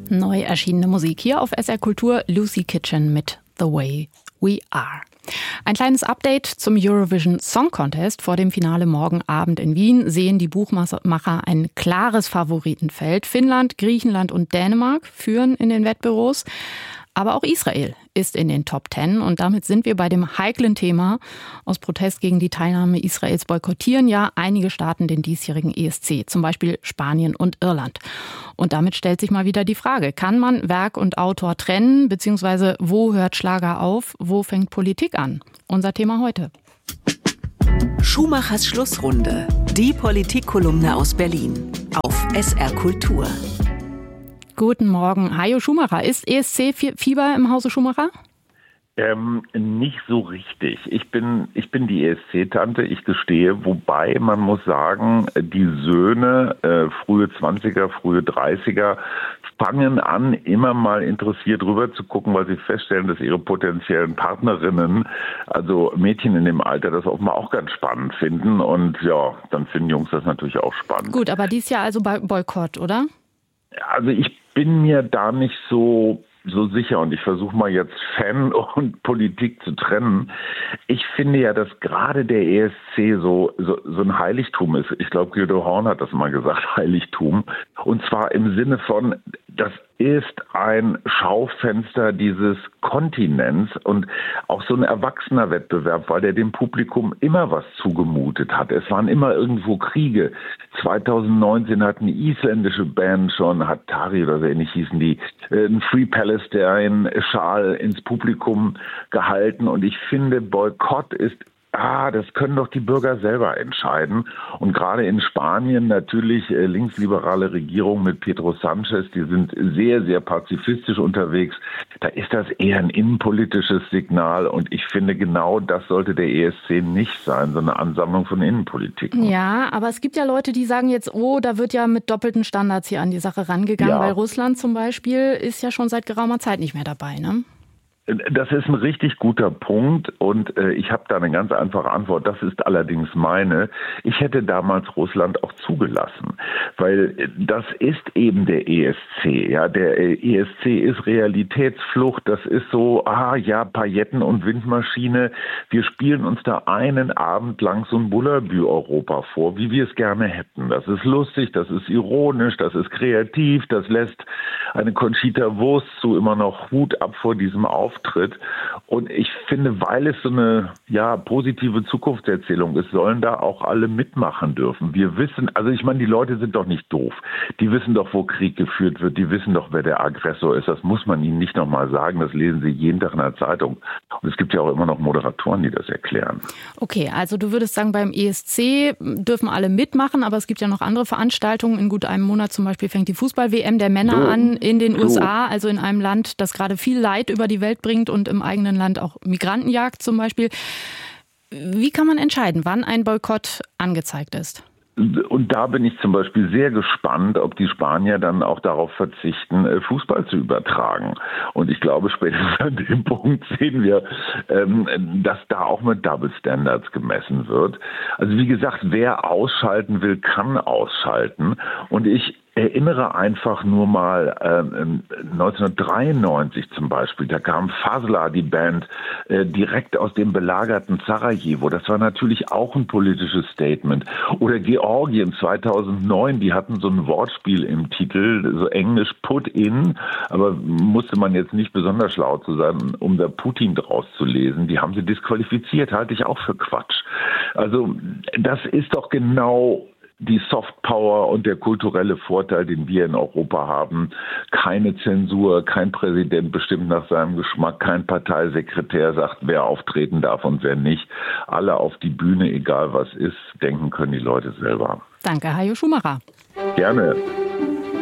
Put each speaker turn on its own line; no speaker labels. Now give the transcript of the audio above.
Neu erschienene Musik hier auf SR Kultur, Lucy Kitchen mit The Way We Are. Ein kleines Update zum Eurovision Song Contest. Vor dem Finale morgen Abend in Wien sehen die Buchmacher ein klares Favoritenfeld. Finnland, Griechenland und Dänemark führen in den Wettbüros. Aber auch Israel ist in den Top 10 und damit sind wir bei dem heiklen Thema. Aus Protest gegen die Teilnahme Israels boykottieren ja einige Staaten den diesjährigen ESC, zum Beispiel Spanien und Irland. Und damit stellt sich mal wieder die Frage, kann man Werk und Autor trennen, beziehungsweise wo hört Schlager auf, wo fängt Politik an? Unser Thema heute.
Schumachers Schlussrunde, die Politikkolumne aus Berlin auf SR Kultur.
Guten Morgen, Hajo Schumacher. Ist ESC-Fieber im Hause Schumacher?
Nicht so richtig. Ich bin die ESC-Tante, ich gestehe, wobei man muss sagen, die Söhne, frühe 20er, frühe 30er, fangen an, immer mal interessiert rüber zu gucken, weil sie feststellen, dass ihre potenziellen Partnerinnen, also Mädchen in dem Alter, das offenbar auch ganz spannend finden. Und ja, dann finden Jungs das natürlich auch spannend.
Gut, aber dies Jahr also Boykott, oder?
Also ich bin mir da nicht so sicher und ich versuche mal jetzt Fan und Politik zu trennen. Ich finde ja, dass gerade der ESC so ein Heiligtum ist. Ich glaube, Guido Horn hat das mal gesagt, Heiligtum. Und zwar im Sinne von, das ist ein Schaufenster dieses Kontinents und auch so ein erwachsener Wettbewerb, weil der dem Publikum immer was zugemutet hat. Es waren immer irgendwo Kriege. 2019 hat eine isländische Band schon, Hattari oder so ähnlich hießen die, einen Free Palestine-Schal ins Publikum gehalten. Und ich finde, Boykott ist das können doch die Bürger selber entscheiden. Und gerade in Spanien natürlich linksliberale Regierung mit Pedro Sánchez, die sind sehr, sehr pazifistisch unterwegs. Da ist das eher ein innenpolitisches Signal. Und ich finde, genau das sollte der ESC nicht sein, so eine Ansammlung von Innenpolitik.
Ja, aber es gibt ja Leute, die sagen jetzt, da wird ja mit doppelten Standards hier an die Sache rangegangen, weil Russland zum Beispiel ist ja schon seit geraumer Zeit nicht mehr dabei, ne?
Das ist ein richtig guter Punkt und ich habe da eine ganz einfache Antwort. Das ist allerdings meine. Ich hätte damals Russland auch zugelassen, weil das ist eben der ESC. Ja, der ESC ist Realitätsflucht. Das ist so, Pailletten und Windmaschine. Wir spielen uns da einen Abend lang so ein Bullabü-Europa vor, wie wir es gerne hätten. Das ist lustig, das ist ironisch, das ist kreativ. Das lässt eine Conchita Wurst zu immer noch Hut ab vor diesem Auftritt. Und ich finde, weil es so eine positive Zukunftserzählung ist, sollen da auch alle mitmachen dürfen. Wir wissen, also ich meine, die Leute sind doch nicht doof. Die wissen doch, wo Krieg geführt wird. Die wissen doch, wer der Aggressor ist. Das muss man ihnen nicht nochmal sagen. Das lesen sie jeden Tag in der Zeitung. Und es gibt ja auch immer noch Moderatoren, die das erklären.
Okay, also du würdest sagen, beim ESC dürfen alle mitmachen, aber es gibt ja noch andere Veranstaltungen. In gut einem Monat zum Beispiel fängt die Fußball-WM der Männer an in den USA, also in einem Land, das gerade viel Leid über die Welt bringt und im eigenen Land auch Migrantenjagd zum Beispiel. Wie kann man entscheiden, wann ein Boykott angezeigt ist?
Und da bin ich zum Beispiel sehr gespannt, ob die Spanier dann auch darauf verzichten, Fußball zu übertragen. Und ich glaube, spätestens an dem Punkt sehen wir, dass da auch mit Double Standards gemessen wird. Also wie gesagt, wer ausschalten will, kann ausschalten. Und ich erinnere einfach nur mal 1993 zum Beispiel, da kam Fazla, die Band, direkt aus dem belagerten Sarajevo. Das war natürlich auch ein politisches Statement. Oder Georgien 2009, die hatten so ein Wortspiel im Titel, so englisch Put in, aber musste man jetzt nicht besonders schlau zu sein, um da Putin draus zu lesen. Die haben sie disqualifiziert, halte ich auch für Quatsch. Also das ist doch genau die Softpower und der kulturelle Vorteil, den wir in Europa haben. Keine Zensur, kein Präsident bestimmt nach seinem Geschmack, kein Parteisekretär sagt, wer auftreten darf und wer nicht. Alle auf die Bühne, egal was ist, denken können die Leute selber.
Danke, Hajo Schumacher.
Gerne.